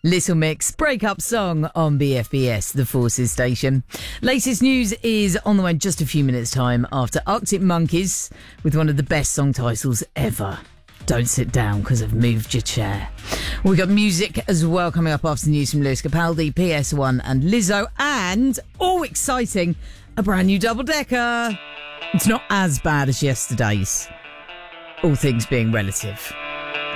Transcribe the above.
Little Mix, breakup song on BFBS, the Forces station. Latest news is on the way in just a few minutes' time after Arctic Monkeys with one of the best song titles ever. Don't sit down because I've moved your chair. We've got music as well coming up after the news from Lewis Capaldi, PS1 and Lizzo, and, exciting, a brand new double-decker. It's not as bad as yesterday's, all things being relative.